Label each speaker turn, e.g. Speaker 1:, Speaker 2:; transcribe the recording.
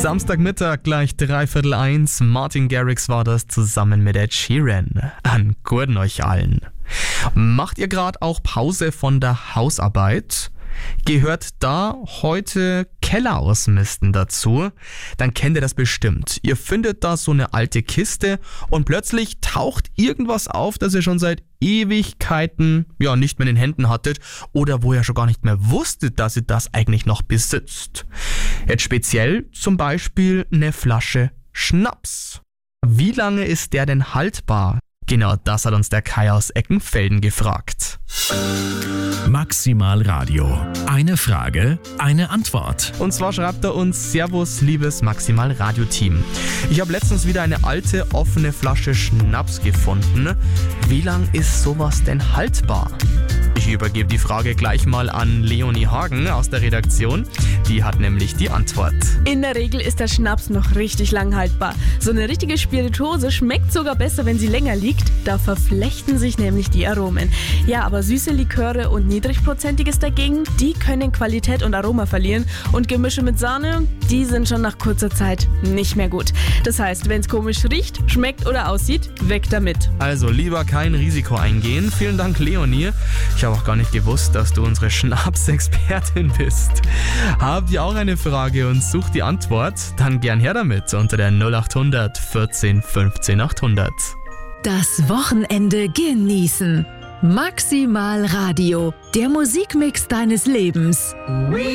Speaker 1: Samstagmittag, gleich 1:15. Martin Garrix war das zusammen mit Ed Sheeran. An Gurten euch allen. Macht ihr gerade auch Pause von der Hausarbeit? Gehört da heute Keller ausmisten dazu? Dann kennt ihr das bestimmt. Ihr findet da so eine alte Kiste und plötzlich taucht irgendwas auf, das ihr schon seit Ewigkeiten nicht mehr in den Händen hattet oder wo ihr schon gar nicht mehr wusstet, dass ihr das eigentlich noch besitzt. Jetzt speziell zum Beispiel eine Flasche Schnaps. Wie lange ist der denn haltbar? Genau das hat uns der Kai aus Eckenfelden gefragt.
Speaker 2: Maximal Radio. Eine Frage, eine Antwort.
Speaker 1: Und zwar schreibt er uns: Servus, liebes Maximal Radio Team. Ich habe letztens wieder eine alte, offene Flasche Schnaps gefunden. Wie lang ist sowas denn haltbar? Ich übergebe die Frage gleich mal an Leonie Hagen aus der Redaktion. Die hat nämlich die Antwort.
Speaker 3: In der Regel ist der Schnaps noch richtig lang haltbar. So eine richtige Spirituose schmeckt sogar besser, wenn sie länger liegt. Da verflechten sich nämlich die Aromen. Ja, aber süße Liköre und niedrigprozentiges dagegen, die können Qualität und Aroma verlieren. Und Gemische mit Sahne, die sind schon nach kurzer Zeit nicht mehr gut. Das heißt, wenn es komisch riecht, schmeckt oder aussieht, weg damit.
Speaker 1: Also lieber kein Risiko eingehen. Vielen Dank, Leonie. Ich habe auch gar nicht gewusst, dass du unsere Schnapsexpertin bist. Habt ihr auch eine Frage und sucht die Antwort? Dann gern her damit unter der 0800 14 15 800.
Speaker 4: Das Wochenende genießen. Maximal Radio, der Musikmix deines Lebens.